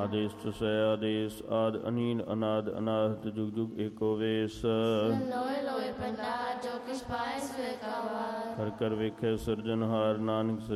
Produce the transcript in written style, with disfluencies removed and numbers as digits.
ਆਦੇਸ ਤੁਸੈ ਆਦੇਸ ਆਦ ਅਨੀਨ ਅਨਾਦ ਅਨਾਹਤ ਜੁਗ ਜੁਗ ਏਕੋ ਵੇਸ। ਲੋਏ ਲੋਏ ਪੰਡਾ ਜੋ ਕਿਛ ਪਾਏ ਸੋਏ ਕਾ ਵਾਰ। ਕਰ ਕਰ ਵੇਖੇ ਸਿਰਜਨਹਾਰ ਨਾਨਕ